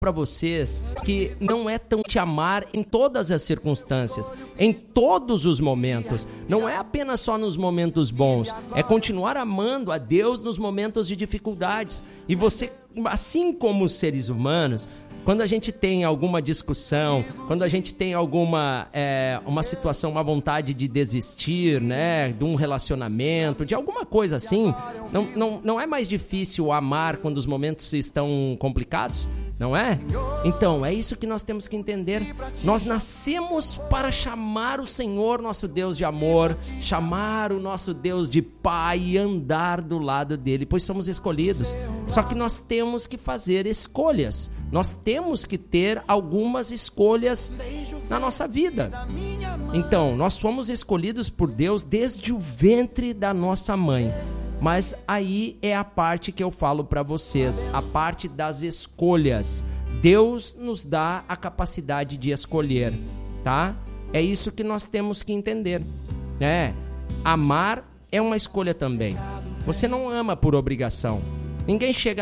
para vocês que não é tão te amar em todas as circunstâncias, em todos os momentos. Não é apenas só nos momentos bons, é continuar amando a Deus nos momentos de dificuldades. E você, assim como os seres humanos, quando a gente tem alguma discussão, quando a gente tem alguma uma situação, uma vontade de desistir, né, de um relacionamento, de alguma coisa assim, não é mais difícil amar quando os momentos estão complicados? Não é? Então, é isso que nós temos que entender. Nós nascemos para chamar o Senhor, nosso Deus de amor, chamar o nosso Deus de Pai e andar do lado dele, pois somos escolhidos. Só que nós temos que fazer escolhas. Nós temos que ter algumas escolhas na nossa vida. Então, nós fomos escolhidos por Deus desde o ventre da nossa mãe. Mas aí é a parte que eu falo para vocês, a parte das escolhas. Deus nos dá a capacidade de escolher, tá? É isso que nós temos que entender, né? Amar é uma escolha também. Você não ama por obrigação. Ninguém chega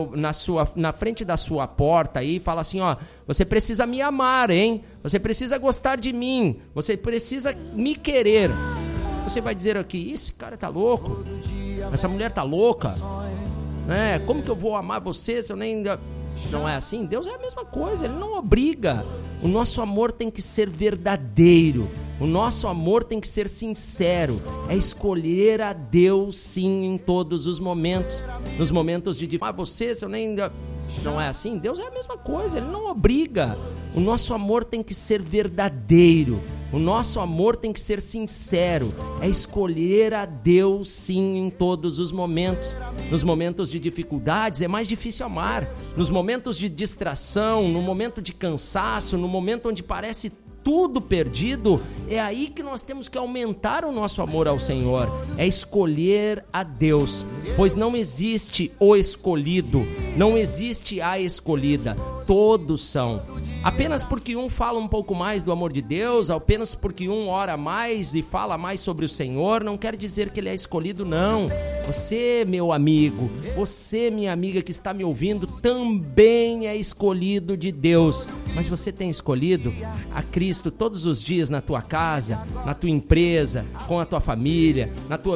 na frente da sua porta aí e fala assim, ó, você precisa me amar, hein? Você precisa gostar de mim, você precisa me querer. Você vai dizer aqui, esse cara tá louco, essa mulher tá louca, né? Como que eu vou amar você se eu nem... Não é assim? Deus é a mesma coisa, Ele não obriga. O nosso amor tem que ser verdadeiro, o nosso amor tem que ser sincero. É escolher a Deus sim em todos os momentos. Nos momentos de você, se eu nem... Não é assim? Deus é a mesma coisa, Ele não obriga. O nosso amor tem que ser verdadeiro, o nosso amor tem que ser sincero. É escolher a Deus sim em todos os momentos. Nos momentos de dificuldades é mais difícil amar. Nos momentos de distração, no momento de cansaço, no momento onde parece tudo perdido, é aí que nós temos que aumentar o nosso amor ao Senhor. É escolher a Deus, pois não existe o escolhido, não existe a escolhida, todos são. Apenas porque um fala um pouco mais do amor de Deus, apenas porque um ora mais e fala mais sobre o Senhor, não quer dizer que ele é escolhido, não. Você, meu amigo, você, minha amiga que está me ouvindo, também é escolhido de Deus. Mas você tem escolhido a Cristo todos os dias na tua casa, na tua empresa, com a tua família, na tua